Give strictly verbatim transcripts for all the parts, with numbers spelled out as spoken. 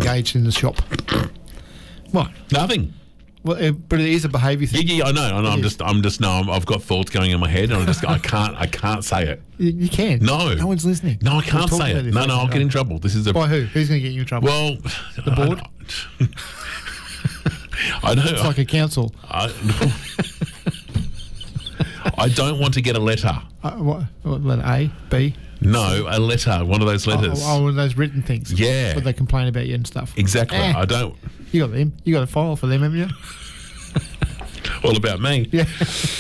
engaged in the shop. What? Nothing. Well, it, but it is a behaviour thing. Yeah, yeah, I know. I know. It I'm is. just, I'm just, no, I'm, I've got thoughts going in my head, and I just, I can't, I can't say it. You, you can. No. No one's listening. No, I We'll can't talk say about it. this No, later. no, I'll get in trouble. This is a. By who? Who's going to get you in trouble? Well, The board? I, I know. It's like a council. I, I don't want to get a letter. Uh, what, what? Letter A, B? No, a letter. One of those letters. Oh, oh, one of those written things. Yeah. Where they complain about you and stuff. Exactly. Eh. I don't. You got them. You got a file for them, haven't you? All about me. Yeah.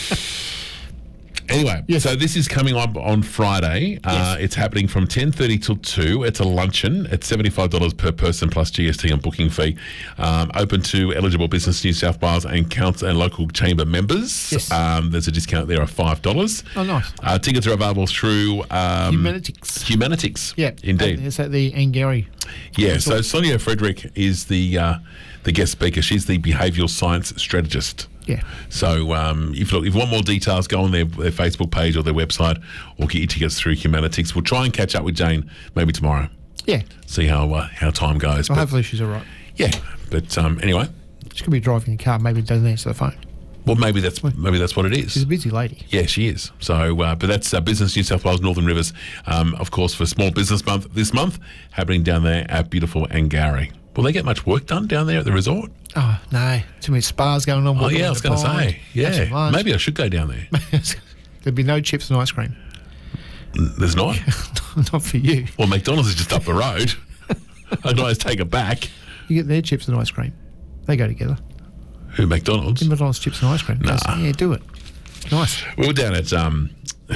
Anyway, Yes. so this is coming up on Friday. Uh, it's happening from ten thirty till two. It's a luncheon. It's seventy-five dollars per person plus G S T and booking fee. Um, open to eligible Business New South Wales and council and local chamber members. Yes. Um, there's a discount there of five dollars. Oh, nice. Uh, tickets are available through... Um, Humanitics. Humanitics. Yeah. Indeed. It's at the Angary. Yeah, so Sonia Frederick is the uh, the guest speaker. She's the behavioural science strategist. Yeah. So um, if, look, if you want more details, go on their, their Facebook page or their website or get your tickets through Humanitics. We'll try and catch up with Jane maybe tomorrow, Yeah. see how uh, how time goes. Well, But, hopefully she's all right. yeah, but um, anyway, She could be driving the car. Maybe doesn't answer the phone. well, maybe that's maybe that's what it She's is. a busy lady. Yeah, she is. So, uh, but that's uh, Business New South Wales Northern Rivers, um, of course, for Small Business Month this month, happening down there at beautiful Angary. Will they get much work done down there at the resort? Oh, no. Too many spas going on. Oh, walking yeah, I around was the going to pond, say. have Yeah, some lunch. maybe I should go down there. There'd be no chips and ice cream. There's not. Not for you. Well, McDonald's is just up the road. I can always take it back. You get their chips and ice cream. They go together. Who, McDonald's? McDonald's chips and ice cream. Nah. Yeah, do it. Nice. We were down at um,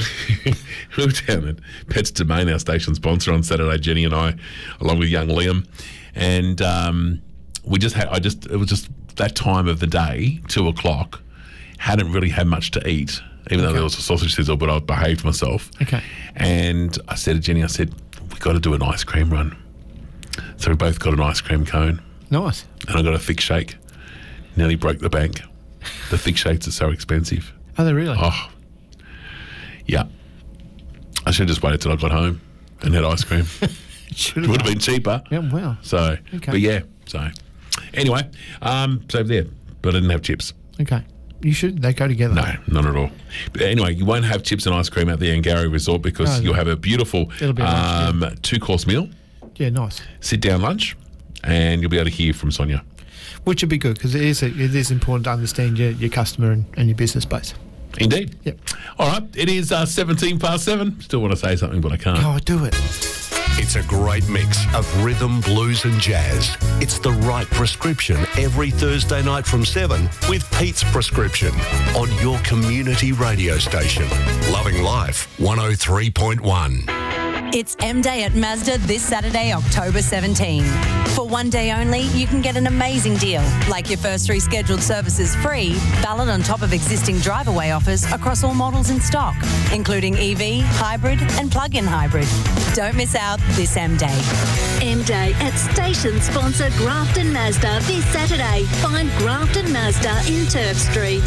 we were down at Pets Domain, our station sponsor, on Saturday. Jenny and I, along with young Liam, and um, we just had. I just it was just that time of the day, two o'clock. Hadn't really had much to eat, even though Okay. there was a sausage sizzle, but I behaved myself. Okay. And I said to Jenny, I said, we got to do an ice cream run. So we both got an ice cream cone, Nice. and I got a thick shake. Nearly broke the bank. The thick shakes are so expensive. Are they really? Oh, yeah. I should have just waited till I got home and had ice cream. Should It would have been cheaper. Yeah, wow. So, Okay. but yeah. So, anyway, um, so there, but I didn't have chips. Okay. You should. They go together. No, none at all. But anyway, you won't have chips and ice cream at the Angary Resort because No, no. you'll have a beautiful It'll be a lunch, um, two-course meal, Yeah, nice. sit-down lunch, and you'll be able to hear from Sonia. Which would be good because it is a, it is important to understand your, your customer and, and your business base. Indeed. Yep. All right, it is uh, seventeen past seven. Still want to say something, but I can't. Oh, do it. It's a great mix of rhythm, blues and jazz. It's the right prescription every Thursday night from seven with Pete's Prescription on your community radio station. Loving Life one oh three point one. It's M Day at Mazda this Saturday, October seventeenth. For one day only, you can get an amazing deal, like your first three scheduled services free, valid on top of existing drive-away offers across all models in stock, including E V, hybrid and plug-in hybrid. Don't miss out this M Day. M Day at station sponsor Grafton Mazda this Saturday. Find Grafton Mazda in Turf Street.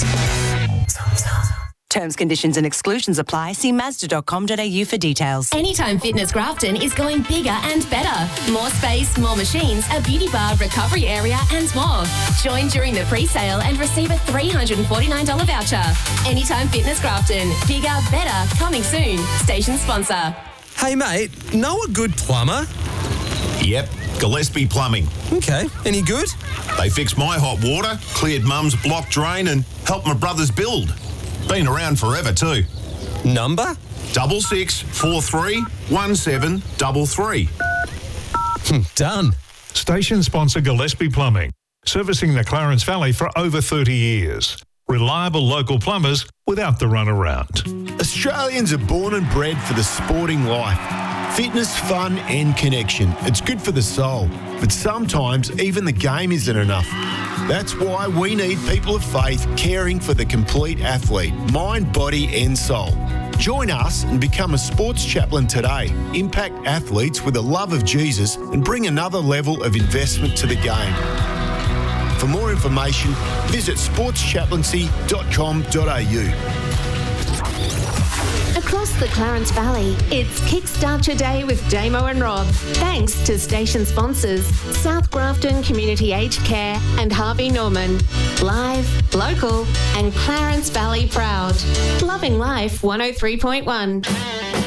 Terms, conditions and exclusions apply. See mazda dot com dot a u for details. Anytime Fitness Grafton is going bigger and better. More space, more machines, a beauty bar, recovery area and more. Join during the pre-sale and receive a three hundred forty-nine dollars voucher. Anytime Fitness Grafton. Bigger, better, coming soon. Station sponsor. Hey, mate, know a good plumber? Yep, Gillespie Plumbing. Okay, any good? They fixed my hot water, cleared mum's block drain and helped my brothers build. Been around forever too. Number? Double six four three one seven double three. Done. Station sponsor Gillespie Plumbing, servicing the Clarence Valley for over thirty years. Reliable local plumbers without the runaround. Australians are born and bred for the sporting life. Fitness, fun and connection. It's good for the soul. But sometimes even the game isn't enough. That's why we need people of faith caring for the complete athlete, mind, body and soul. Join us and become a sports chaplain today. Impact athletes with a love of Jesus and bring another level of investment to the game. For more information, visit sports chaplaincy dot com dot a u. Across the Clarence Valley, it's Kickstart Your Day with Damo and Rob. Thanks to station sponsors South Grafton Community Aged Care and Harvey Norman. Live, local and Clarence Valley proud. Loving Life one oh three point one.